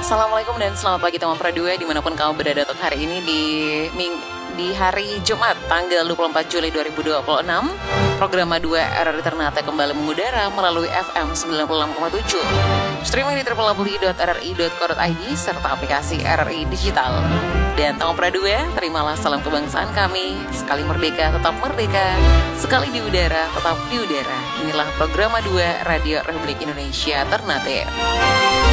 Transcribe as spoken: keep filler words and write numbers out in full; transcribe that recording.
Assalamualaikum dan selamat pagi teman Pradua dimanapun kamu berada untuk hari ini di Ming di hari Jumat tanggal dua puluh empat Juli dua ribu dua puluh enam. Program dua R R I Ternate kembali mengudara melalui F M sembilan puluh enam koma tujuh, streaming di w w w titik r r i titik co titik i d serta aplikasi R R I Digital. Dan teman Pradua, terimalah salam kebangsaan kami. Sekali merdeka tetap merdeka, sekali di udara tetap di udara. Inilah program dua Radio Republik Indonesia Ternate.